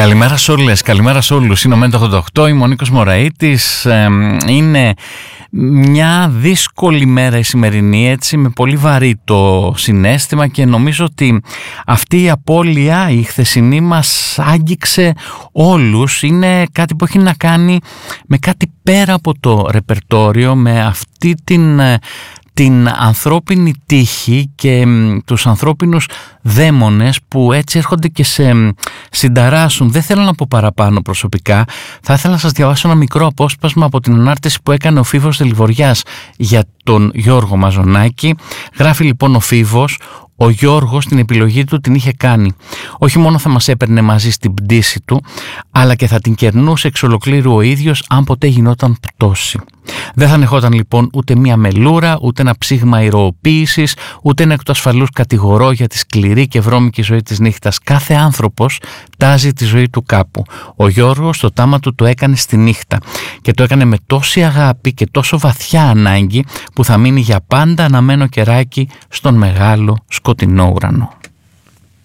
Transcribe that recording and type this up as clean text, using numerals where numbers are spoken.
Καλημέρα σε όλες, καλημέρα σε όλους. Είναι ο Μέντα88, είμαι ο Νίκος Μωραΐτης. Είναι μια δύσκολη μέρα η σημερινή, έτσι, με πολύ βαρύ το συναίσθημα, και νομίζω ότι αυτή η απώλεια, η χθεσινή, μας άγγιξε όλους. Είναι κάτι που έχει να κάνει με κάτι πέρα από το ρεπερτόριο, με αυτή την ανθρώπινη τύχη και τους ανθρώπινους δαίμονες που έτσι έρχονται και σε συνταράσσουν. Δεν θέλω να πω παραπάνω προσωπικά. Θα ήθελα να σας διαβάσω ένα μικρό απόσπασμα από την ανάρτηση που έκανε ο Φίβος Δελιβοριάς για τον Γιώργο Μαζονάκη. Γράφει λοιπόν ο Φίβος: ο Γιώργος την επιλογή του την είχε κάνει. Όχι μόνο θα μας έπαιρνε μαζί στην πτήση του, αλλά και θα την κερνούσε εξ ολοκλήρου ο ίδιος αν ποτέ γινόταν πτώση. Δεν θα ανεχόταν λοιπόν ούτε μία μελούρα, ούτε ένα ψήγμα ηρωοποίησης, ούτε ένα εκ του ασφαλούς κατηγορώ για τη σκληρή και βρώμικη ζωή της νύχτας. Κάθε άνθρωπος τάζει τη ζωή του κάπου. Ο Γιώργος το τάμα του το έκανε στη νύχτα, και το έκανε με τόση αγάπη και τόσο βαθιά ανάγκη που θα μείνει για πάντα αναμένο κεράκι στον μεγάλο σκοτεινό ουρανό.